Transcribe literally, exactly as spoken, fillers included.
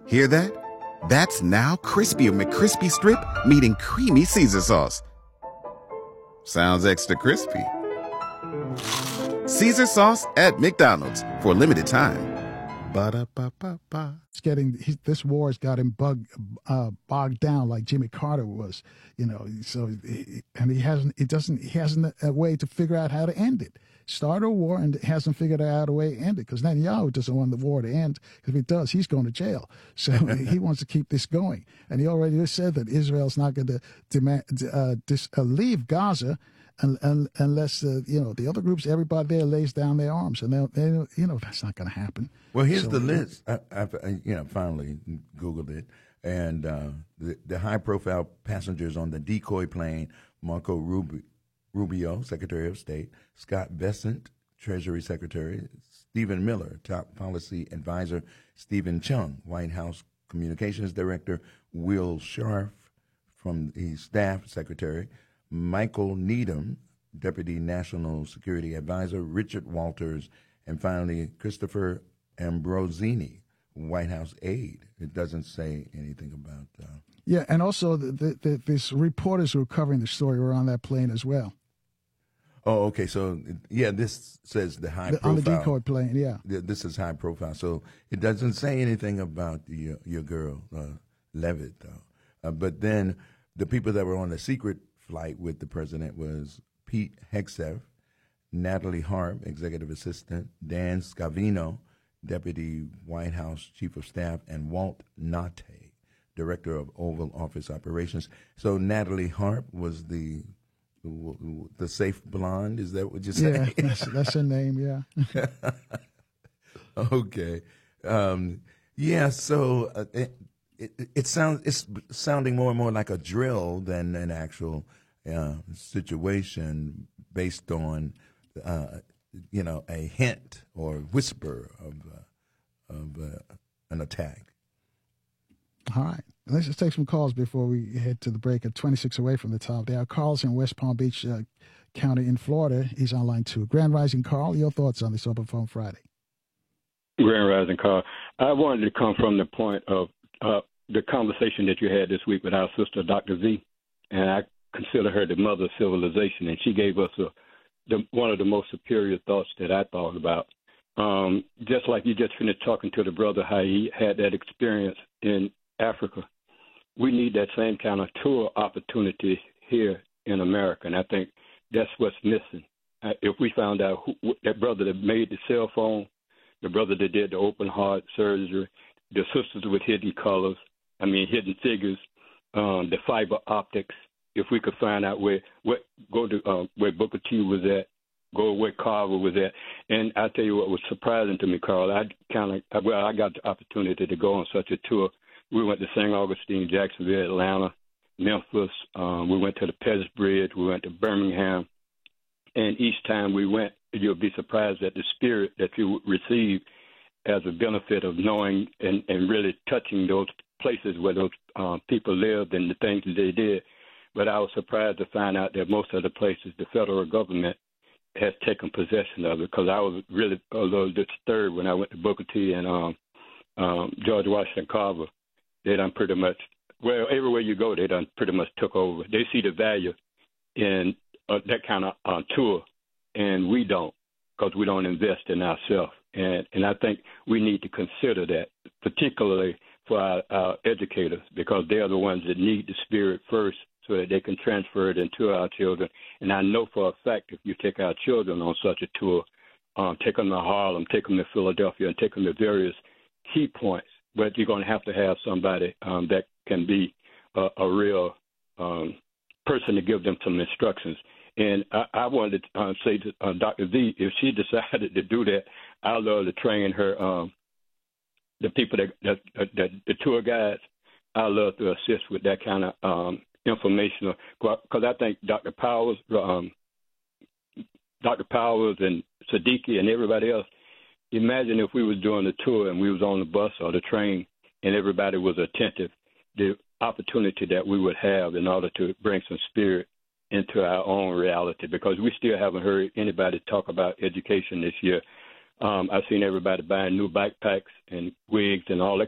Hear that? That's now crispy McCrispy Strip meeting creamy Caesar sauce. Sounds extra crispy. Caesar sauce at McDonald's for a limited time. Ba-da-ba-ba-ba. It's getting he, this war has got him bug, uh, bogged down like Jimmy Carter was, you know. So he, and he hasn't. He doesn't. He hasn't a way to figure out how to end it. Start a war and hasn't figured out a way to end it because Netanyahu doesn't want the war to end. Because if he does, he's going to jail. So he wants to keep this going. And he already said that Israel's not going to demand uh, dis, uh, leave Gaza. And, and, unless uh, you know the other groups, everybody there lays down their arms, and they, they you know that's not going to happen. Well, here's so, the list. I, I, you know, finally Googled it, and uh, the, the high-profile passengers on the decoy plane: Marco Rubio, Rubio, Secretary of State; Scott Bessent, Treasury Secretary; Stephen Miller, Top Policy Advisor; Stephen Chung, White House Communications Director; Will Scharf, from the Staff Secretary; Michael Needham, Deputy National Security Advisor; Richard Walters; and finally Christopher Ambrosini, White House aide. It doesn't say anything about. Uh, yeah, and also the, the, the, these reporters who are covering the story were on that plane as well. Oh, okay. So yeah, this says the high the, profile on the decoy plane. Yeah, this is high profile. So it doesn't say anything about your your girl uh, Levitt, though. Uh, but then the people that were on the secret flight with the president was Pete Hegseth, Natalie Harp, executive assistant; Dan Scavino, deputy White House chief of staff; and Walt Nate, director of Oval Office operations. So Natalie Harp was the the safe blonde. Is that what you're saying? Yeah, that's, that's her name. Yeah. Okay. Um, yeah. So uh, it, it it sounds it's sounding more and more like a drill than an actual Uh, situation based on, uh, you know, a hint or whisper of uh, of uh, an attack. All right. Let's just take some calls before we head to the break. At twenty-six away from the top there. Carl's in West Palm Beach uh, County in Florida. He's on line two. Grand Rising, Carl. Your thoughts on this Open Phone Friday? Grand Rising, Carl. I wanted to come from the point of uh, the conversation that you had this week with our sister, Doctor Z, and I consider her the mother of civilization, and she gave us a, the, one of the most superior thoughts that I thought about. Um, just like you just finished talking to the brother, how he had that experience in Africa. We need that same kind of tour opportunity here in America, and I think that's what's missing. Uh, if we found out who, that brother that made the cell phone, the brother that did the open heart surgery, the sisters with hidden colors, I mean hidden figures, um, the fiber optics. If we could find out where, what go to uh, where Booker T was at, go where Carver was at, and I tell you what was surprising to me, Carl. I kind of well, I got the opportunity to go on such a tour. We went to Saint Augustine, Jacksonville, Atlanta, Memphis. Um, we went to the Pettus Bridge. We went to Birmingham, and each time we went, you'll be surprised at the spirit that you receive as a benefit of knowing and, and really touching those places where those uh, people lived and the things that they did. But I was surprised to find out that most of the places the federal government has taken possession of it, because I was really a little disturbed when I went to Booker T and um, um, George Washington Carver. They done pretty much, well, everywhere you go, they done pretty much took over. They see the value in uh, that kind of uh, tour, and we don't, because we don't invest in ourselves. And, and I think we need to consider that, particularly for our, our educators, because they are the ones that need the spirit first, so that they can transfer it into our children. And I know for a fact if you take our children on such a tour, um, take them to Harlem, take them to Philadelphia, and take them to various key points, but you're going to have to have somebody um, that can be a, a real um, person to give them some instructions. And I, I wanted to uh, say to uh, Doctor Z, if she decided to do that, I'd love to train her, um, the people that, that, that, the tour guides, I'd love to assist with that kind of um, informational, because I think Doctor Powers, um, Doctor Powers and Siddiqui and everybody else, imagine if we was doing the tour and we was on the bus or the train and everybody was attentive, the opportunity that we would have in order to bring some spirit into our own reality, because we still haven't heard anybody talk about education this year. Um, I've seen everybody buying new backpacks and wigs and all that